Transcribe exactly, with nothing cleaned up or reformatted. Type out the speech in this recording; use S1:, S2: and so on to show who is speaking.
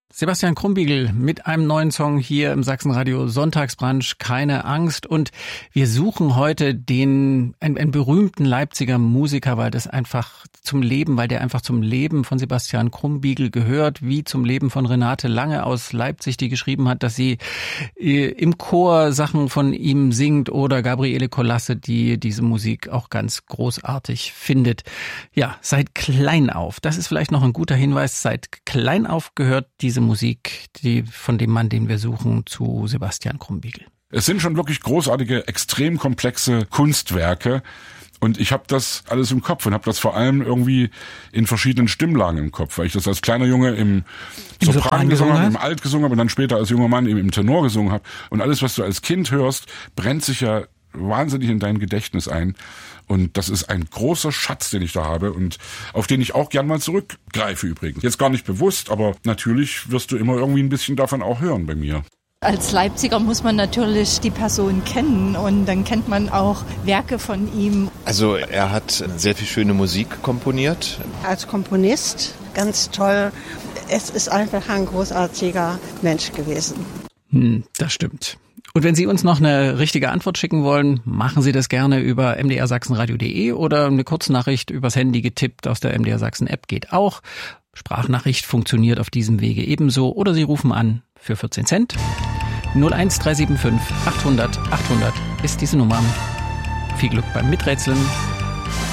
S1: Sebastian Krumbiegel mit einem neuen Song hier im Sachsenradio Sonntagsbrunch, keine Angst. Und wir suchen heute den, einen, einen berühmten Leipziger Musiker, weil das einfach zum Leben, weil der einfach zum Leben von Sebastian Krumbiegel gehört, wie zum Leben von Renate Lange aus Leipzig, die geschrieben hat, dass sie äh, im Chor Sachen von ihm singt, oder Gabriele Kolasse, die diese Musik auch ganz großartig findet. Ja, seit klein auf, das ist vielleicht noch ein guter Hinweis, seit klein auf gehört diese Musik, die von dem Mann, den wir suchen, zu Sebastian Krumbiegel.
S2: Es sind schon wirklich großartige, extrem komplexe Kunstwerke. Und ich habe das alles im Kopf und habe das vor allem irgendwie in verschiedenen Stimmlagen im Kopf, weil ich das als kleiner Junge im, Im Sopran, Sopran gesungen habe, im Alt gesungen habe und dann später als junger Mann eben im Tenor gesungen habe. Und alles, was du als Kind hörst, brennt sich ja wahnsinnig in dein Gedächtnis ein. Und das ist ein großer Schatz, den ich da habe und auf den ich auch gern mal zurückgreife übrigens. Jetzt gar nicht bewusst, aber natürlich wirst du immer irgendwie ein bisschen davon auch hören bei mir.
S3: Als Leipziger muss man natürlich die Person kennen und dann kennt man auch Werke von ihm.
S4: Also er hat sehr viel schöne Musik komponiert.
S5: Als Komponist ganz toll. Es ist einfach ein großartiger Mensch gewesen.
S1: Hm, das stimmt. Und wenn Sie uns noch eine richtige Antwort schicken wollen, machen Sie das gerne über m d r sachsenradio punkt d e oder eine Kurznachricht übers Handy getippt aus der M D R Sachsen App geht auch. Sprachnachricht funktioniert auf diesem Wege ebenso. Oder Sie rufen an für vierzehn Cent. null eins drei sieben fünf achthundert achthundert ist diese Nummer. Viel Glück beim Miträtseln.